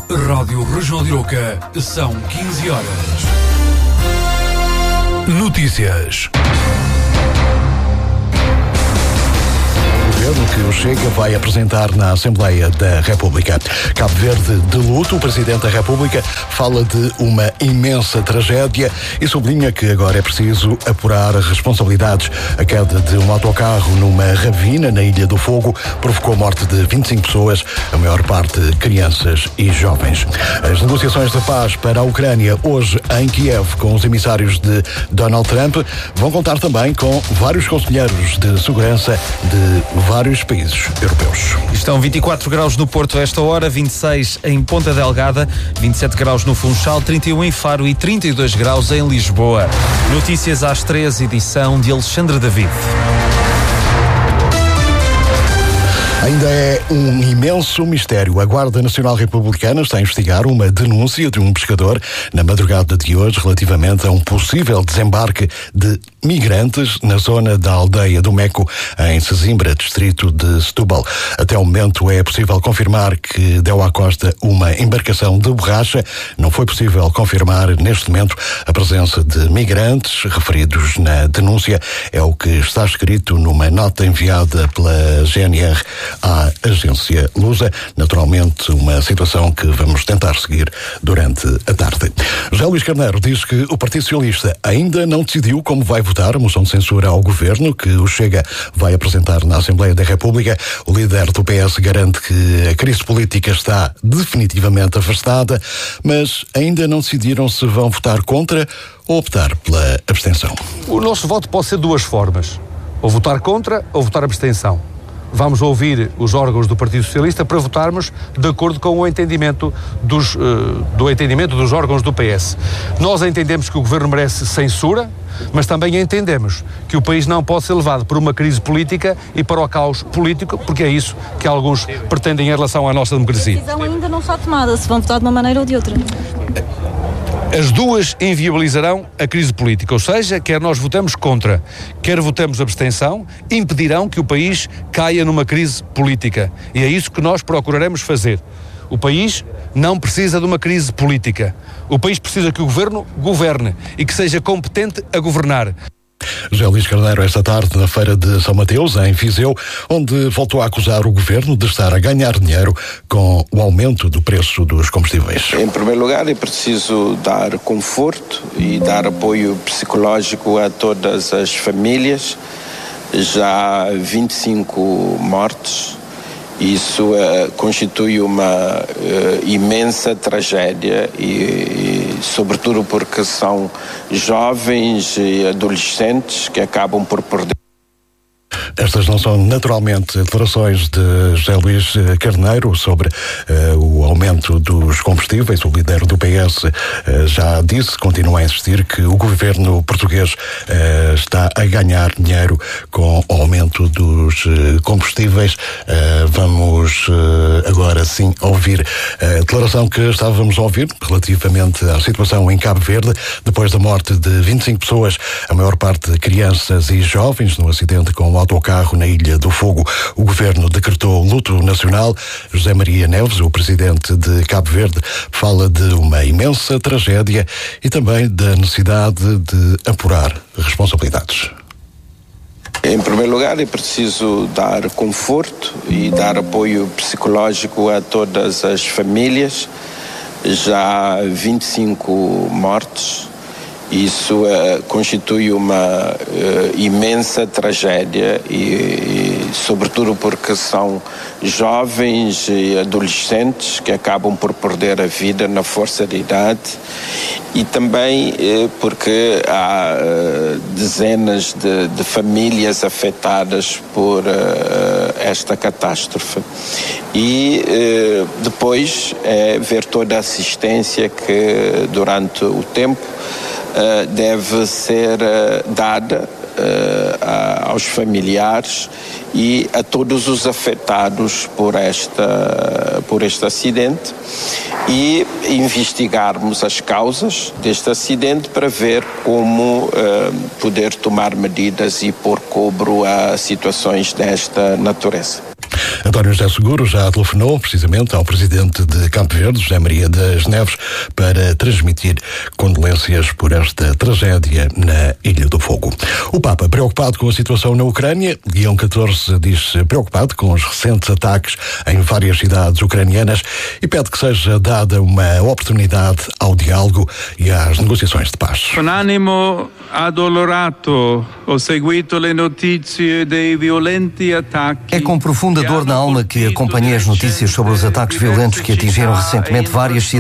Rádio Regional de Arouca, são 15 horas. Notícias. Que o Chega vai apresentar na Assembleia da República. Cabo Verde de luto, o Presidente da República fala de uma imensa tragédia e sublinha que agora é preciso apurar responsabilidades. A queda de um autocarro numa ravina na Ilha do Fogo provocou a morte de 25 pessoas, a maior parte crianças e jovens. As negociações de paz para a Ucrânia hoje em Kiev com os emissários de Donald Trump vão contar também com vários conselheiros de segurança de vários países europeus. Estão 24 graus no Porto a esta hora, 26 em Ponta Delgada, 27 graus no Funchal, 31 em Faro e 32 graus em Lisboa. Notícias às 13, edição de Alexandre David. Ainda é um imenso mistério. A Guarda Nacional Republicana está a investigar uma denúncia de um pescador na madrugada de hoje relativamente a um possível desembarque de migrantes na zona da aldeia do Meco, em Sesimbra, distrito de Setúbal. Até o momento é possível confirmar que deu à costa uma embarcação de borracha. Não foi possível confirmar neste momento a presença de migrantes referidos na denúncia. É o que está escrito numa nota enviada pela GNR à agência Lusa. Naturalmente, uma situação que vamos tentar seguir durante a tarde. José Luís Carneiro diz que o Partido Socialista ainda não decidiu como vai votar a moção de censura ao governo que o Chega vai apresentar na Assembleia da República. O líder do PS garante que a crise política está definitivamente afastada, mas ainda não decidiram se vão votar contra ou optar pela abstenção. O nosso voto pode ser de duas formas: ou votar contra ou votar abstenção. Vamos ouvir os órgãos do Partido Socialista para votarmos de acordo com o entendimento dos órgãos do PS. Nós entendemos que o Governo merece censura, mas também entendemos que o país não pode ser levado por uma crise política e para o caos político, porque é isso que alguns pretendem em relação à nossa democracia. A decisão ainda não está tomada, se vão votar de uma maneira ou de outra. As duas inviabilizarão a crise política, ou seja, quer nós votamos contra, quer votamos abstenção, impedirão que o país caia numa crise política. E é isso que nós procuraremos fazer. O país não precisa de uma crise política. O país precisa que o Governo governe e que seja competente a governar. José Luís Carneiro, esta tarde na Feira de São Mateus, em Viseu, onde voltou a acusar o Governo de estar a ganhar dinheiro com o aumento do preço dos combustíveis. Em primeiro lugar, é preciso dar conforto e dar apoio psicológico a todas as famílias. Já há 25 mortes. Isso constitui uma imensa tragédia e sobretudo porque são jovens e adolescentes que acabam por perder. Estas não são naturalmente declarações de José Luís Carneiro sobre o aumento dos combustíveis. O líder do PS já disse, continua a insistir que o governo português está a ganhar dinheiro com o aumento dos combustíveis. Vamos agora sim ouvir a declaração que estávamos a ouvir relativamente à situação em Cabo Verde, depois da morte de 25 pessoas, a maior parte crianças e jovens, no acidente com o autocarro na Ilha do Fogo. O governo decretou luto nacional. José Maria Neves, o presidente de Cabo Verde, fala de uma imensa tragédia e também da necessidade de apurar responsabilidades. Em primeiro lugar, é preciso dar conforto e dar apoio psicológico a todas as famílias. Já há 25 mortes. Isso constitui uma imensa tragédia e sobretudo porque são jovens e adolescentes que acabam por perder a vida na força de idade e também porque há dezenas de famílias afetadas por esta catástrofe. E depois ver toda a assistência que durante o tempo deve ser dada aos familiares e a todos os afetados por este acidente e investigarmos as causas deste acidente para ver como poder tomar medidas e pôr cobro a situações desta natureza. A António José Seguro já telefonou precisamente ao presidente de Cabo Verde, José Maria das Neves, para transmitir condolências por esta tragédia na Ilha do Fogo. O Papa, preocupado com a situação na Ucrânia, Leão XIV diz-se preocupado com os recentes ataques em várias cidades ucranianas e pede que seja dada uma oportunidade ao diálogo e às negociações de paz. Con animo addolorato ho seguito le notizie dei violenti attacchi. É com profunda dor na alma que acompanhei as notícias sobre os ataques violentos que atingiram recentemente várias cidades